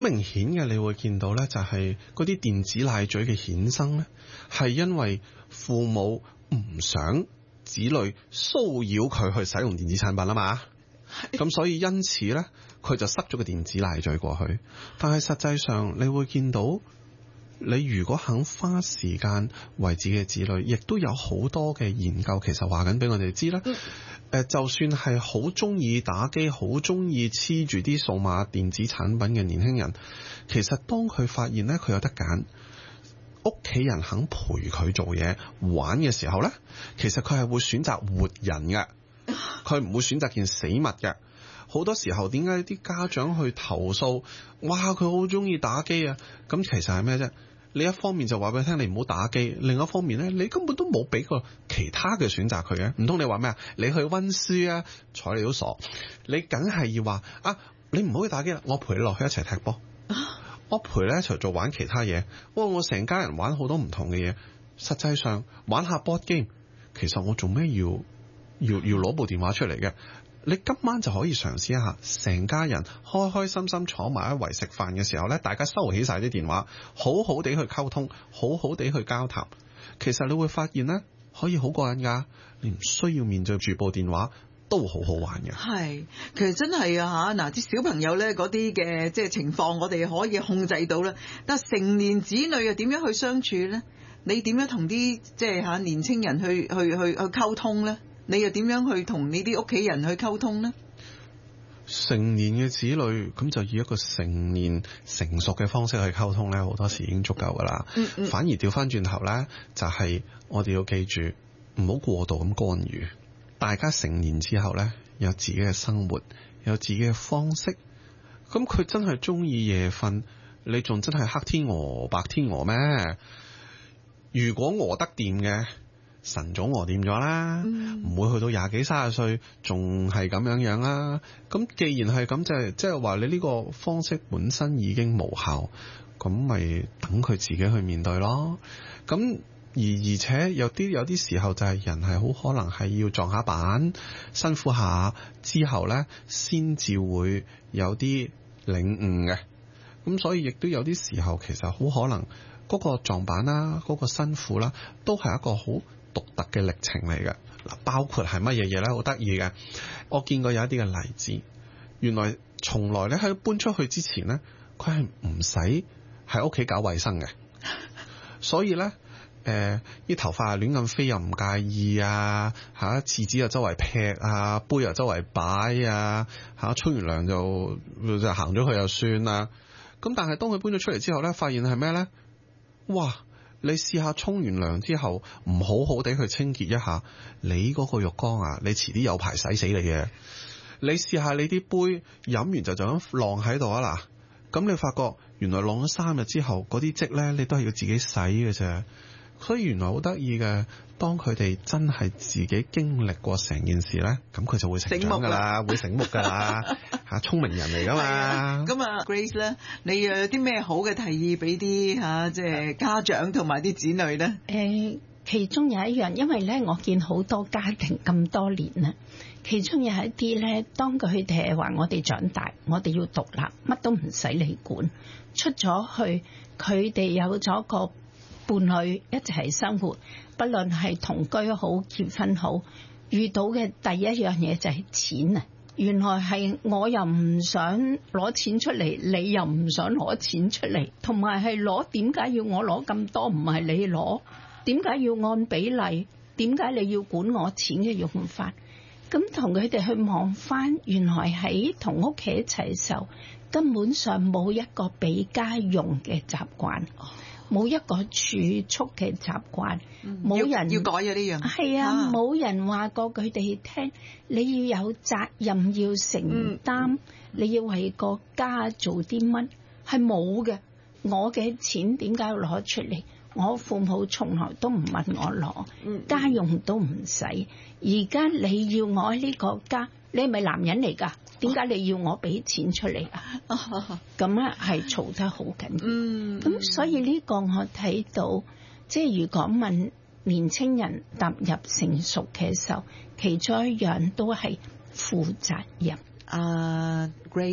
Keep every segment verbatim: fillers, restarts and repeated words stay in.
明顯嘅，你會見到呢，就係嗰啲電子奶嘴嘅衍生呢，係因為父母唔想子女騷擾佢去使用電子產品啊嘛。咁所以因此呢，佢就塞咗個電子奶嘴過去。但係實際上，你會見到，你如果肯花時間為自己嘅子女，亦都有好多嘅研究，其實話緊俾我哋知啦。誒、嗯，就算係好中意打機、好中意黐住啲數碼電子產品嘅年輕人，其實當佢發現呢，佢有得揀，屋企人肯陪佢做嘢玩嘅時候呢，其實佢係會選擇活人嘅。佢唔會選擇件死物嘅。好多時候點解啲家長去投訴，哇佢好中意打機啊，咁其實係咩啫？你一方面就話俾佢聽你唔好打機，另一方面呢，你根本都冇俾個其他嘅選擇佢嘅。唔通你話咩啊？你去溫書啊，睬你都傻。你梗係要話啊，你唔好去打機啦，我陪你落去一齊踢波，我陪你一齊做玩其他嘢。哇，我成家人玩好多唔同嘅嘢，實際上玩下 board game， 其實我做咩要要要攞部電話出嚟嘅？你今晚就可以嘗試一下，成家人開開心心坐埋一圍食飯嘅時候呢，大家收起晒啲電話，好好地去溝通，好好地去交談。其實你會發現呢，可以好過癮噶，你唔需要面對住部電話，都好好玩嘅。 係，其實真係啊嚇，嗱啲小朋友呢嗰啲嘅即係情況，我哋可以控制到啦。但係成年子女又點樣去相處呢？你點樣同啲即係嚇年青人去去去去溝通呢？你又點樣去同你啲屋企人去溝通呢？ 成年嘅子女咁就以一個成年成熟嘅方式去溝通呢，好多時已經足夠噶啦。嗯嗯，反而調翻轉頭呢，就係、是、我哋要記住，唔好過度咁干預。大家成年之後呢，有自己嘅生活，有自己嘅方式。咁佢真係中意夜瞓，你仲真係黑天鵝白天鵝咩？如果餓得掂嘅，晨早餓掂咗啦，唔、嗯、會去到廿幾三十歲仲係咁樣樣啦。咁既然係咁，就係即係話你呢個方式本身已經無效，咁咪等佢自己去面對咯。咁而而且有啲有啲時候就係人係好可能係要撞下板，辛苦下之後呢，先至會有啲領悟嘅。咁所以亦都有啲時候其實好可能嗰個撞板啦，嗰個辛苦啦，都係一個好獨特嘅歷程嚟嘅。嗱，包括係乜嘢嘢咧？好得意嘅，我見過有一啲嘅例子，原來從來咧喺搬出去之前咧，佢係唔使喺屋企搞衛生嘅，所以咧，誒、呃，啲頭髮亂咁飛又唔介意啊，吓，廁紙又周圍劈啊，杯又周圍擺啊，吓，沖完涼就就行咗去就算啦。咁但係當佢搬咗出嚟之後咧，發現係咩咧？哇！你試下沖完涼之後唔好好地去清潔一下你嗰個浴缸啊，你遲啲有排洗死你嘅。你試下你啲杯飲完就就咁晾喺度啊，嗱，咁你發覺原來晾咗三日之後嗰啲漬呢，你都係要自己洗嘅啫。所以原來好得意嘅，當佢哋真係自己經歷過成件事呢，咁佢就會成長噶啦，會醒目噶啦，吓，聰明人嚟噶嘛。 咁啊 Grace 咧，你有啲咩好嘅提議俾啲吓即係家長同埋啲子女呢？ 誒、呃，其中有一樣，因為咧我見好多家庭咁多年啦，其中有一啲咧，當佢哋係話我哋長大，我哋要獨立，乜都唔使你管，出咗去，佢哋有咗個伴侶一齊生活，不論係同居好結婚好，遇到嘅第一樣嘢就係錢啊！原來係我又唔想攞錢出嚟，你又唔想攞錢出嚟，同埋係攞，點解要我攞咁多？唔係你攞，點解要按比例？點解你要管我錢嘅用法？咁同佢哋去望翻，原來喺同屋企一齊嘅時候，根本上冇一個俾家用嘅習慣。冇一個儲蓄嘅習慣，冇人要，要改咗呢樣。 係啊，冇、啊、人話過佢哋聽，你要有責任，要承擔、嗯，你要為個家做啲乜，係冇嘅。我嘅錢點解要攞出嚟？我父母從來都唔問我攞、嗯，家用都唔使。而家你要我呢個家，你係咪男人嚟㗎？點解你要我俾錢出嚟啊？咁咧係嘈得好緊要。咁、嗯、所以呢個我睇到，即係如果問年青人踏入成熟嘅時候，其中一樣都係負責任。 啊、uh, Grace，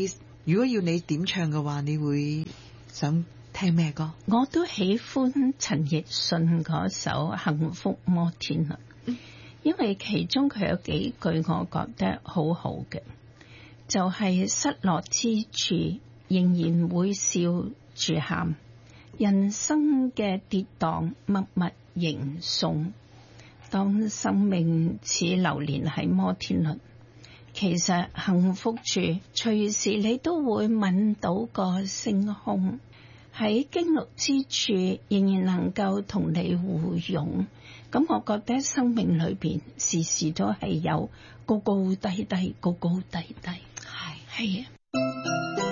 如果要你點唱嘅話，你會想聽咩歌？ 我都喜歡陳奕迅嗰首《幸福摩天輪》，因為其中佢有幾句我覺得好好嘅，就係、是、失落之處仍然會笑住喊，人生嘅跌宕默默迎送，當生命似流連喺摩天輪，其實幸福處隨時你都會聞到個星空，喺經歷之處仍然能夠同你互擁。咁我覺得生命裏邊時時都係有高高低低，高高低低，係係啊。